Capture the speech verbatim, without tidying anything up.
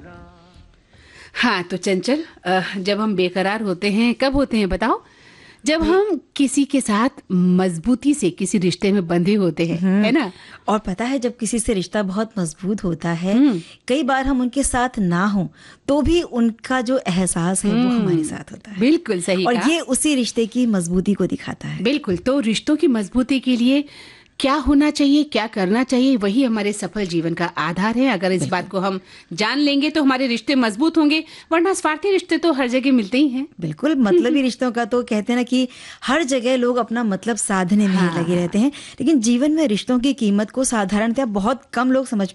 हाँ तो चंचल, अ, जब हम बेकरार होते हैं कब होते हैं बताओ? जब हम किसी के साथ मजबूती से किसी रिश्ते में बंधे होते हैं, है ना? और पता है, जब किसी से रिश्ता बहुत मजबूत होता है, कई बार हम उनके साथ ना हो तो भी उनका जो एहसास है वो हमारे साथ होता है। बिल्कुल सही और कहा। ये उसी रिश्ते की मजबूती को दिखाता है। बिल्कुल, तो रिश्तों की मजबूती के लिए क्या होना चाहिए, क्या करना चाहिए, वही हमारे सफल जीवन का आधार है। अगर इस बात को हम जान लेंगे तो हमारे रिश्ते मजबूत होंगे, वरना स्वार्थी रिश्ते तो हर जगह मिलते ही हैं। बिल्कुल, मतलबी रिश्तों का तो कहते हैं ना कि हर जगह लोग अपना मतलब साधने में ही हाँ। लगे रहते हैं, लेकिन जीवन में रिश्तों की कीमत को साधारणतः बहुत कम लोग समझ